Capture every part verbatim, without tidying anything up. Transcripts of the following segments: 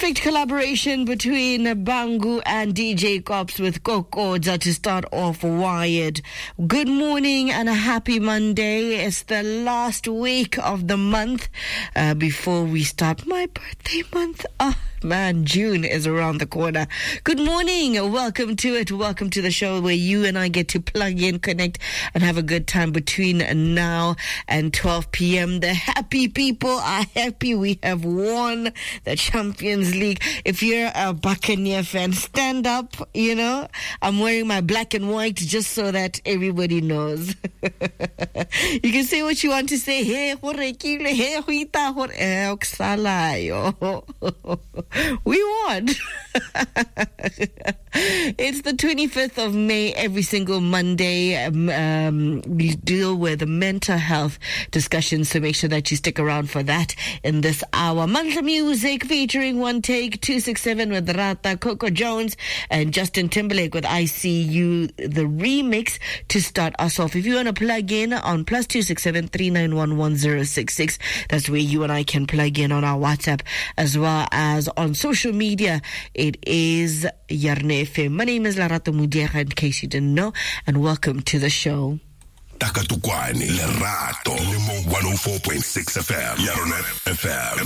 perfect collaboration between Bangu and D J Cops with Kokodza to start off Wired. Good morning and a happy Monday. It's the last week of the month uh, before we start my birthday month. Oh, man, June is around the corner. Good morning. Welcome to it. Welcome to the show where you and I get to plug in, connect, and have a good time between now and twelve p.m. The happy people are happy. We have won the Champions League. If you're a Buccaneer fan, stand up, you know. I'm wearing my black and white just so that everybody knows. You can say what you want to say. Hey, hey, we won. It's the twenty-fifth of May. Every single Monday, um, um, we deal with mental health discussions, so make sure that you stick around for that in this hour. Monthly music featuring One Take, two six seven with Rata, Coco Jones, and Justin Timberlake with I See You, the remix to start us off. If you want to plug in on plus two six seven three nine one one zero six six, that's where you and I can plug in on our WhatsApp as well as on social media. It is Yarne F M. My name is Larato Mudiera, in case you didn't know, and welcome to the show. Takatukwani Lerato one oh four point six F M Yarone F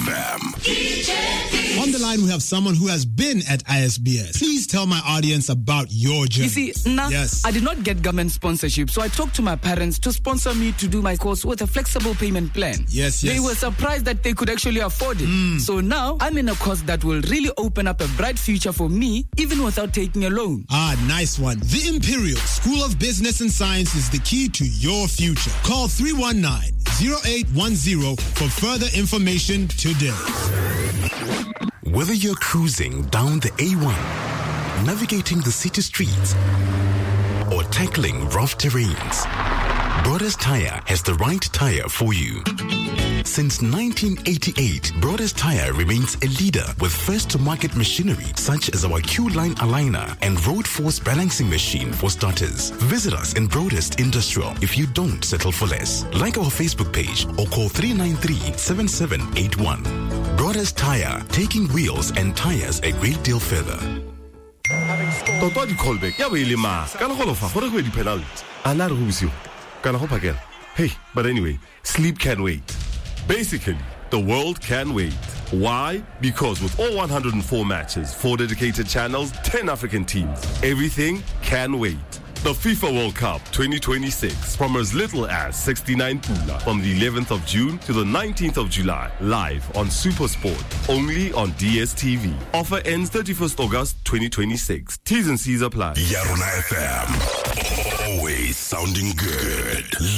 M. On the line we have someone who has been at I S B S. Please tell my audience about your journey. You see, now yes. I did not get government sponsorship, so I talked to my parents to sponsor me to do my course with a flexible payment plan. Yes, yes. They were surprised that they could actually afford it. Mm. So now I'm in a course that will really open up a bright future for me, even without taking a loan. Ah, nice one. The Imperial School of Business and Science is the key to your future. Call three one nine, zero eight one zero for further information today. Whether you're cruising down the A one, navigating the city streets, or tackling rough terrains, Brothers Tire has the right tire for you. Since nineteen eighty-eight, Brothers Tire remains a leader with first-to-market machinery such as our Q-Line aligner and Road Force balancing machine for starters. Visit us in Broadest Industrial if you don't settle for less. Like our Facebook page or call three nine three, seven seven eight one. Brothers Tire, taking wheels and tires a great deal further. Toto di callback ya be le mas kana go lofa gore go di penalty ana re go bisiwa kana go phakela. Hey, but anyway, sleep can wait. Basically, the world can wait. Why? Because with all one hundred four matches, four dedicated channels, ten African teams, everything can wait. The FIFA World Cup twenty twenty-six, from as little as sixty-nine pula, from the eleventh of June to the nineteenth of July, live on SuperSport, only on D S T V. Offer ends thirty-first August twenty twenty-six. T's and C's apply. Yarona F M, always sounding good.